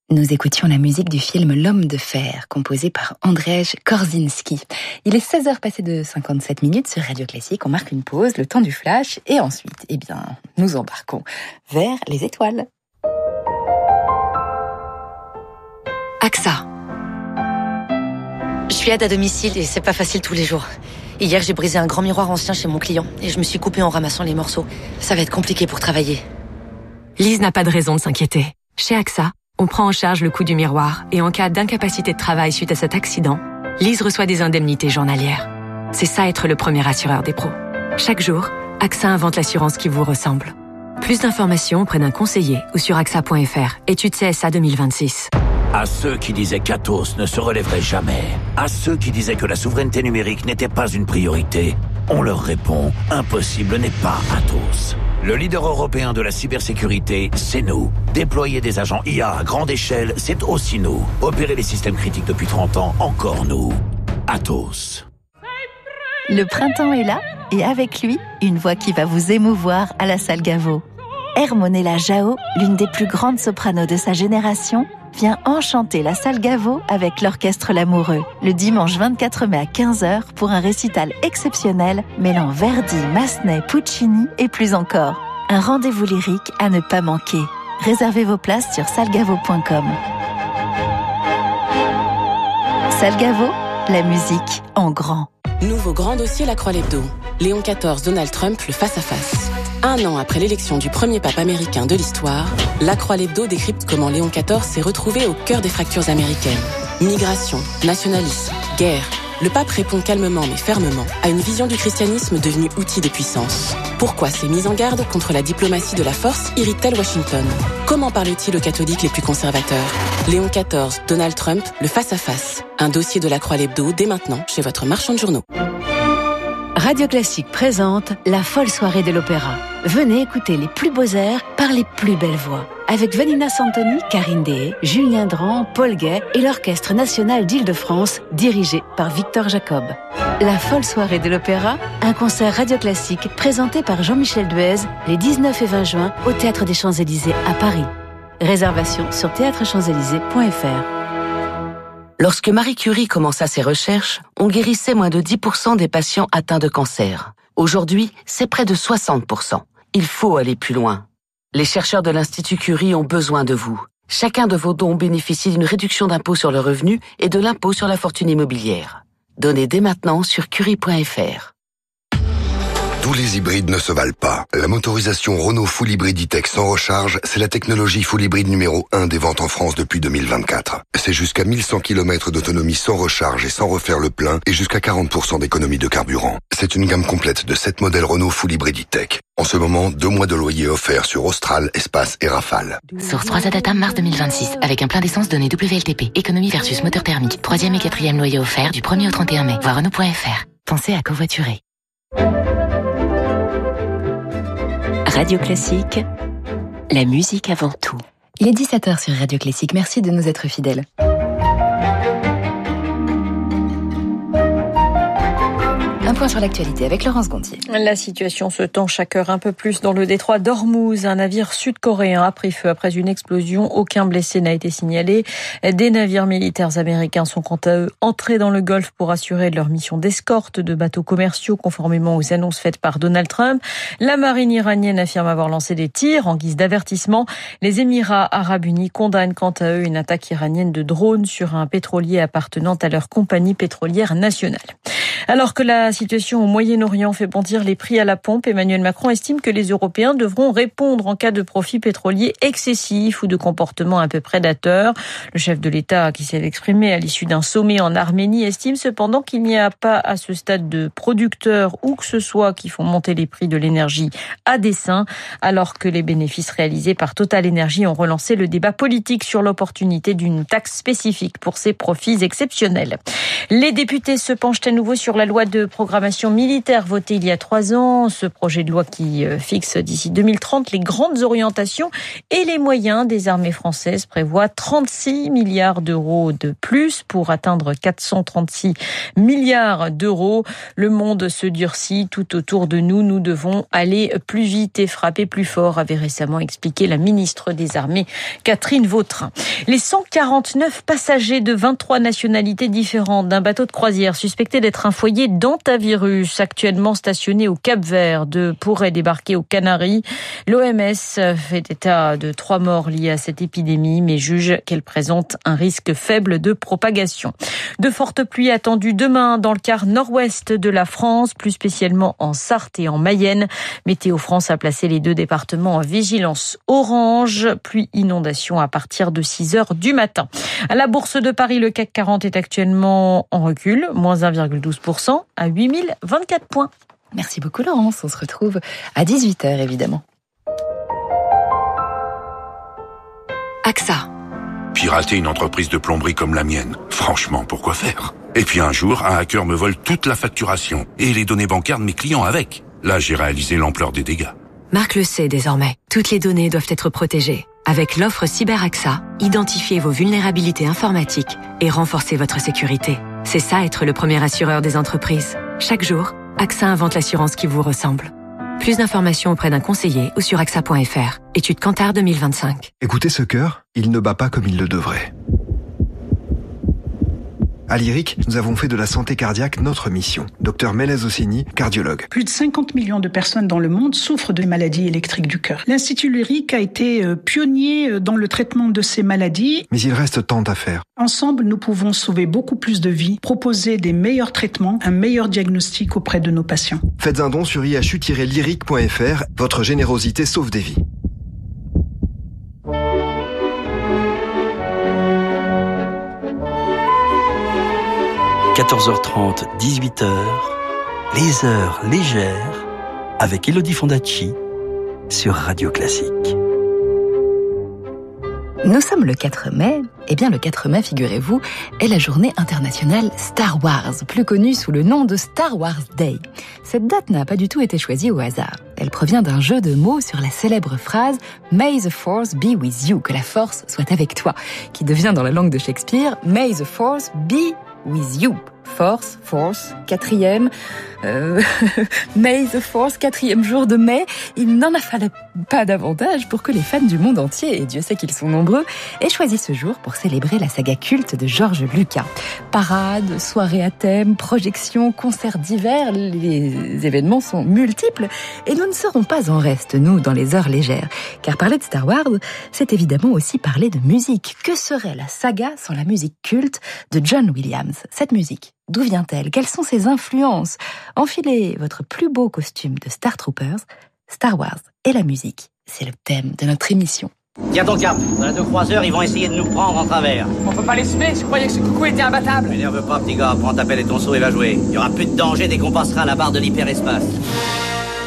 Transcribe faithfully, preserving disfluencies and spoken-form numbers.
Nous écoutions la musique du film L'Homme de Fer, composé par Andrzej Korzinski. Il est seize heures passées de cinquante-sept minutes sur Radio Classique. On marque une pause, le temps du flash, et ensuite, eh bien, nous embarquons vers les étoiles. A X A. Je suis aide à domicile et c'est pas facile tous les jours. Hier, j'ai brisé un grand miroir ancien chez mon client et je me suis coupée en ramassant les morceaux. Ça va être compliqué pour travailler. Lise n'a pas de raison de s'inquiéter. Chez A X A, on prend en charge le coût du miroir et en cas d'incapacité de travail suite à cet accident, Lise reçoit des indemnités journalières. C'est ça être le premier assureur des pros. Chaque jour, A X A invente l'assurance qui vous ressemble. Plus d'informations auprès d'un conseiller ou sur A X A point F R. Étude C S A deux mille vingt-six. À ceux qui disaient qu'Atos ne se relèverait jamais, à ceux qui disaient que la souveraineté numérique n'était pas une priorité, on leur répond, impossible n'est pas Atos. Le leader européen de la cybersécurité, c'est nous. Déployer des agents I A à grande échelle, c'est aussi nous. Opérer les systèmes critiques depuis trente ans, encore nous. Atos. Le printemps est là, et avec lui, une voix qui va vous émouvoir à la salle Gaveau. Hermonella Jao, l'une des plus grandes sopranos de sa génération, vient enchanter la salle Gaveau avec l'Orchestre L'Amoureux, le dimanche vingt-quatre mai à quinze heures pour un récital exceptionnel mêlant Verdi, Massenet, Puccini et plus encore. Un rendez-vous lyrique à ne pas manquer. Réservez vos places sur salle gaveau point com. Salle Gaveau, la musique en grand. Nouveau grand dossier La Croix l'Hebdo. Léon quatorze, Donald Trump, le face-à-face. Un an après l'élection du premier pape américain de l'histoire, La Croix l'Hebdo décrypte comment Léon quatorze s'est retrouvé au cœur des fractures américaines. Migration, nationalisme, guerre. Le pape répond calmement mais fermement à une vision du christianisme devenue outil de puissance. Pourquoi ces mises en garde contre la diplomatie de la force irritent-elles Washington ? Comment parle-t-il aux catholiques les plus conservateurs ? Léon quatorze, Donald Trump, le face-à-face. Un dossier de La Croix l'Hebdo dès maintenant chez votre marchand de journaux. Radio Classique présente la folle soirée de l'opéra. Venez écouter les plus beaux airs par les plus belles voix. Avec Vanina Santoni, Karine Deshaies, Julien Dran, Paul Gay et l'Orchestre National d'Île-de-France, dirigé par Victor Jacob. La folle soirée de l'opéra, un concert Radio Classique présenté par Jean-Michel Duez les dix-neuf et vingt juin au Théâtre des Champs-Élysées à Paris. Réservation sur théâtre champs élysées point F R. Lorsque Marie Curie commença ses recherches, on guérissait moins de dix pour cent des patients atteints de cancer. Aujourd'hui, c'est près de soixante pour cent. Il faut aller plus loin. Les chercheurs de l'Institut Curie ont besoin de vous. Chacun de vos dons bénéficie d'une réduction d'impôt sur le revenu et de l'impôt sur la fortune immobilière. Donnez dès maintenant sur curie point F R. Tous les hybrides ne se valent pas. La motorisation Renault Full Hybrid E-Tech sans recharge, c'est la technologie Full Hybrid numéro un des ventes en France depuis deux mille vingt-quatre. C'est jusqu'à mille cent kilomètres d'autonomie sans recharge et sans refaire le plein et jusqu'à quarante pour cent d'économie de carburant. C'est une gamme complète de sept modèles Renault Full Hybrid E-Tech. En ce moment, deux mois de loyer offerts sur Austral, Espace et Rafale. Source trois A Data mars deux mille vingt-six. Avec un plein d'essence donné W L T P. Économie versus moteur thermique. Troisième et quatrième loyer offert du premier au trente et un mai. Voir Renault point F R. Pensez à covoiturer. Radio Classique, la musique avant tout. Il est dix-sept heures sur Radio Classique. Merci de nous être fidèles. Un point sur l'actualité avec Laurence Gontier. La situation se tend chaque heure un peu plus dans le détroit d'Ormuz. Un navire sud-coréen a pris feu après une explosion. Aucun blessé n'a été signalé. Des navires militaires américains sont quant à eux entrés dans le Golfe pour assurer leur mission d'escorte de bateaux commerciaux conformément aux annonces faites par Donald Trump. La marine iranienne affirme avoir lancé des tirs en guise d'avertissement. Les Émirats arabes unis condamnent quant à eux une attaque iranienne de drones sur un pétrolier appartenant à leur compagnie pétrolière nationale. Alors que la situation au Moyen-Orient fait bondir les prix à la pompe, Emmanuel Macron estime que les Européens devront répondre en cas de profit pétrolier excessif ou de comportement un peu prédateur. Le chef de l'État, qui s'est exprimé à l'issue d'un sommet en Arménie, estime cependant qu'il n'y a pas à ce stade de producteurs ou que ce soit qui font monter les prix de l'énergie à dessein, alors que les bénéfices réalisés par Total Energy ont relancé le débat politique sur l'opportunité d'une taxe spécifique pour ces profits exceptionnels. Les députés se penchent à nouveau sur la loi de programmation programmation militaire votée il y a trois ans. Ce projet de loi qui fixe d'ici deux mille trente les grandes orientations et les moyens des armées françaises prévoit trente-six milliards d'euros de plus pour atteindre quatre cent trente-six milliards d'euros. Le monde se durcit tout autour de nous. Nous devons aller plus vite et frapper plus fort, avait récemment expliqué la ministre des Armées, Catherine Vautrin. Les cent quarante-neuf passagers de vingt-trois nationalités différentes d'un bateau de croisière suspecté d'être un foyer d'hantavirus actuellement stationné au Cap-Vert de pourrait débarquer aux Canaries. L'O M S fait état de trois morts liés à cette épidémie, mais juge qu'elle présente un risque faible de propagation. De fortes pluies attendues demain dans le quart nord-ouest de la France, plus spécialement en Sarthe et en Mayenne. Météo France a placé les deux départements en vigilance orange, pluie inondation à partir de six heures du matin. À la Bourse de Paris, le C A C quarante est actuellement en recul, moins un virgule douze pour cent à huit mille vingt-quatre points. Merci beaucoup Laurence, on se retrouve à dix-huit heures évidemment. A X A. Pirater une entreprise de plomberie comme la mienne, franchement, pourquoi faire? Et puis un jour, un hacker me vole toute la facturation et les données bancaires de mes clients avec. Là, j'ai réalisé l'ampleur des dégâts. Marc le sait désormais, toutes les données doivent être protégées. Avec l'offre Cyber A X A, identifiez vos vulnérabilités informatiques et renforcez votre sécurité. C'est ça être le premier assureur des entreprises. Chaque jour, A X A invente l'assurance qui vous ressemble. Plus d'informations auprès d'un conseiller ou sur A X A point F R. Étude Kantar deux mille vingt-cinq. Écoutez ce cœur, il ne bat pas comme il le devrait. À Lyric, nous avons fait de la santé cardiaque notre mission. Docteur Melez Ossini, cardiologue. Plus de cinquante millions de personnes dans le monde souffrent de maladies électriques du cœur. L'Institut Lyric a été pionnier dans le traitement de ces maladies. Mais il reste tant à faire. Ensemble, nous pouvons sauver beaucoup plus de vies, proposer des meilleurs traitements, un meilleur diagnostic auprès de nos patients. Faites un don sur i h u tiret lyric point f r. Votre générosité sauve des vies. quatorze heures trente, dix-huit heures, les heures légères avec Elodie Fondacci sur Radio Classique. Nous sommes le quatre mai. Eh bien, le quatre mai, figurez-vous, est la journée internationale Star Wars, plus connue sous le nom de Star Wars Day. Cette date n'a pas du tout été choisie au hasard. Elle provient d'un jeu de mots sur la célèbre phrase « May the Force be with you », que la force soit avec toi, qui devient dans la langue de Shakespeare « May the Force be with you ». Force, force, quatrième, euh, May the Force, quatrième jour de mai. Il n'en a fallu pas davantage pour que les fans du monde entier, et Dieu sait qu'ils sont nombreux, aient choisi ce jour pour célébrer la saga culte de George Lucas. Parades, soirées à thème, projections, concerts divers, les événements sont multiples et nous ne serons pas en reste, nous, dans les heures légères. Car parler de Star Wars, c'est évidemment aussi parler de musique. Que serait la saga sans la musique culte de John Williams? Cette musique, d'où vient-elle? Quelles sont ses influences? Enfilez votre plus beau costume de Star Troopers. Star Wars et la musique, c'est le thème de notre émission. Tiens ton cap, dans les deux croiseurs, ils vont essayer de nous prendre en travers. On peut pas les semer, je croyais que ce coucou était imbattable. M'énerve pas, petit gars, prends ta pelle et ton seau et va jouer. Il y aura plus de danger dès qu'on passera à la barre de l'hyperespace.